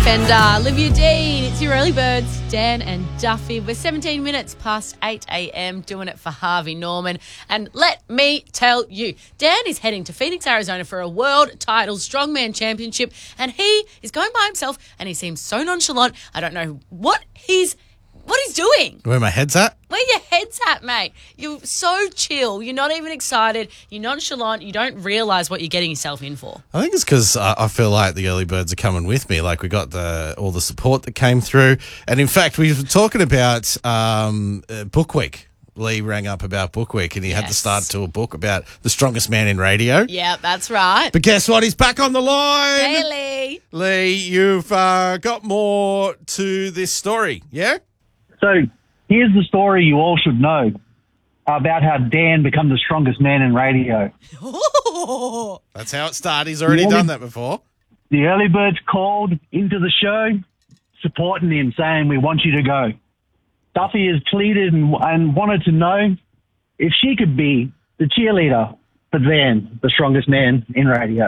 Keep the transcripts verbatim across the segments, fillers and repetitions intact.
and uh, Olivia Dean. It's your early birds, Dan and Duffy. We're seventeen minutes past eight a.m. doing it for Harvey Norman. And let me tell you, Dan is heading to Phoenix, Arizona for a world title strongman championship, and he is going by himself, and he seems so nonchalant. I don't know what he's what he's doing. Where my head's at? Where your head's at, mate. You're so chill. You're not even excited. You're nonchalant. You don't realise what you're getting yourself in for. I think it's because uh, I feel like the early birds are coming with me. Like we got the all the support that came through. And in fact, we were talking about um, uh, Book Week. Lee rang up about Book Week and he Yes. had to start to a book about the strongest man in radio. Yeah, that's right. But guess what? He's back on the line. Hey, Lee. Lee, you've uh, got more to this story, yeah? So here's the story you all should know about how Dan became the strongest man in radio. Oh. That's how it started. He's already Yeah. done that before. The early birds called into the show supporting him, saying, we want you to go. Duffy has pleaded and, and wanted to know if she could be the cheerleader for Dan, the strongest man in radio.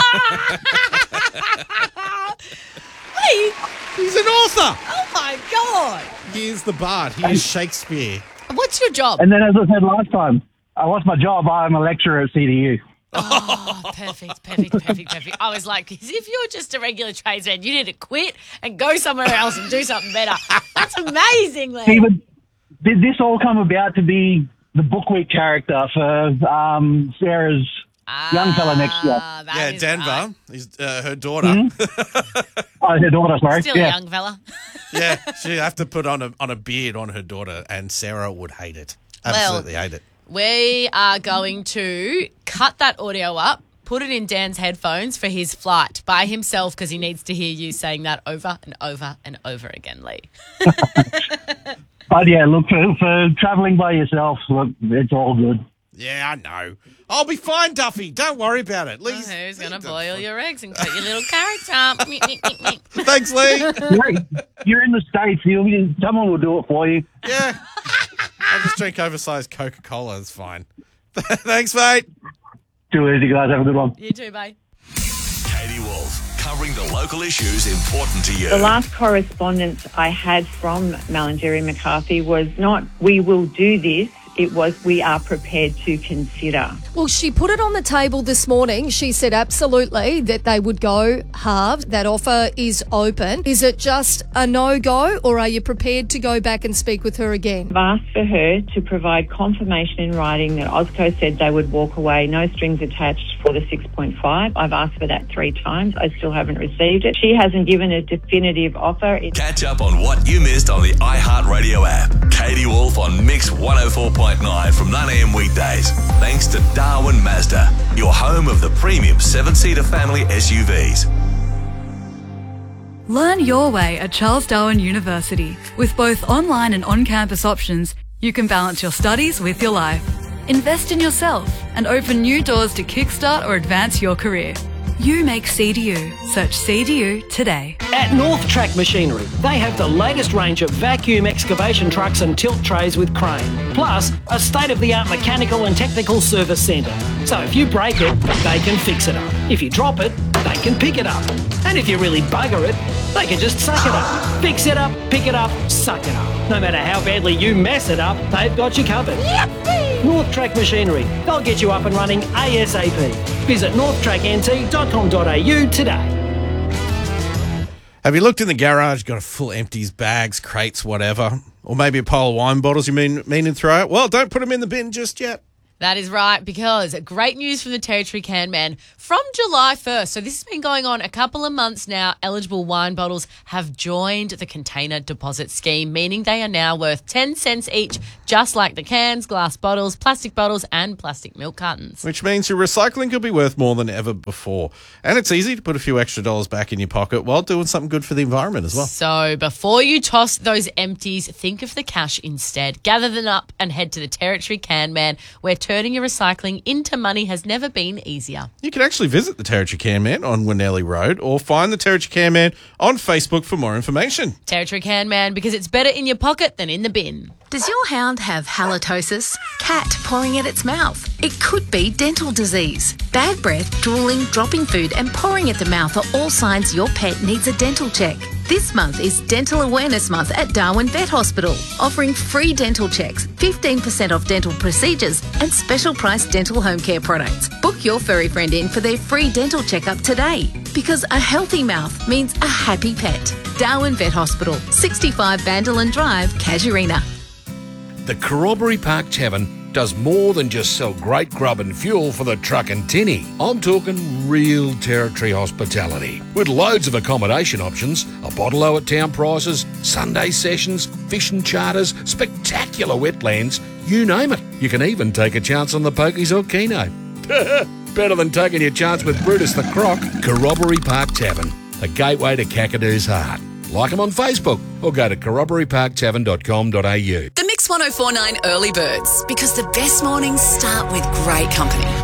Lee, He's an author. oh my God. He is the bard. He is Shakespeare. What's your job? And then, as I said last time, I lost my job. I'm a lecturer at C D U. Oh, perfect, perfect, perfect, perfect. I was like, 'cause if you're just a regular tradesman, you need to quit and go somewhere else and do something better. That's amazing, Lee. Even did this all come about to be the Book Week character for um, Sarah's young fella next year? Ah, that Yeah, is Denver. right. He's uh, her daughter. Oh, her daughter, sorry. Still yeah. a young fella. Yeah, she'd have to put on a on a beard on her daughter, and Sarah would hate it. Absolutely hate it. We are going to cut that audio up, put it in Dan's headphones for his flight by himself because he needs to hear you saying that over and over and over again, Lee. But yeah, look, for, for travelling by yourself, look, it's all good. Yeah, I know. I'll be fine, Duffy. Don't worry about it. Lee's, Oh, who's going to Lee's boil your eggs and cut your little carrots up? Thanks, Lee. You're, you're in the States. You, someone will do it for you. Yeah. I'll just drink oversized Coca-Cola. It's fine. Thanks, mate. Too easy, guys. Have a good one. You too, mate. Katie Wolf, covering the local issues important to you. The last correspondence I had from Malingery McCarthy was not, we will do this. It was, we are prepared to consider. Well, she put it on the table this morning. She said absolutely that they would go halved. That offer is open. Is it just a no-go, or are you prepared to go back and speak with her again? I've asked for her to provide confirmation in writing that Osco said they would walk away, no strings attached, for the six point five. I've asked for that three times. I still haven't received it. She hasn't given a definitive offer. It- Catch up on what you missed on the iHeartRadio app. Katie Wolf on Mix one oh four point nine from nine a.m. weekdays. Thanks to Darwin Mazda, your home of the premium seven-seater family S U Vs. Learn your way at Charles Darwin University. With both online and on-campus options, you can balance your studies with your life. Invest in yourself and open new doors to kickstart or advance your career. You make C D U. Search C D U today. At North Track Machinery, they have the latest range of vacuum excavation trucks and tilt trays with crane, plus a state-of-the-art mechanical and technical service centre. So if you break it, they can fix it up. If you drop it, they can pick it up. And if you really bugger it, they can just suck it up. Fix it up, pick it up, suck it up. No matter how badly you mess it up, they've got you covered. Yippee! North Track Machinery. They'll get you up and running ASAP. Visit north track n t dot com dot a u today. Have you looked in the garage, got a full empties, bags, crates, whatever? Or maybe a pile of wine bottles you mean mean to throw out? Well, don't put them in the bin just yet. That is right, because great news from the Territory Can Man. From July first, so this has been going on a couple of months now, eligible wine bottles have joined the container deposit scheme, meaning they are now worth ten cents each, just like the cans, glass bottles, plastic bottles and plastic milk cartons. Which means your recycling could be worth more than ever before. And it's easy to put a few extra dollars back in your pocket while doing something good for the environment as well. So before you toss those empties, think of the cash instead. Gather them up and head to the Territory Can Man, where turning your recycling into money has never been easier. You can actually visit the Territory Can Man on Winnelli Road or find the Territory Can Man on Facebook for more information. Territory Can Man, because it's better in your pocket than in the bin. Does your hound have halitosis? Cat pouring at its mouth? It could be dental disease. Bad breath, drooling, dropping food and pouring at the mouth are all signs your pet needs a dental check. This month is Dental Awareness Month at Darwin Vet Hospital, offering free dental checks, fifteen percent off dental procedures and special price dental home care products. Book your furry friend in for their free dental checkup today, because a healthy mouth means a happy pet. Darwin Vet Hospital, sixty-five Bandolan Drive, Casuarina. The Corroboree Park Tavern does more than just sell great grub and fuel for the truck and tinny. I'm talking real territory hospitality, with loads of accommodation options, a bottle-o at town prices, Sunday sessions, fishing charters, spectacular wetlands, you name it. You can even take a chance on the pokies or keno. Better than taking your chance with Brutus the Croc. Corroboree Park Tavern, the gateway to Kakadoo's heart. Like them on Facebook or go to corroboree park tavern dot com dot a u. The Mix one oh four point nine Early Birds, because the best mornings start with great company.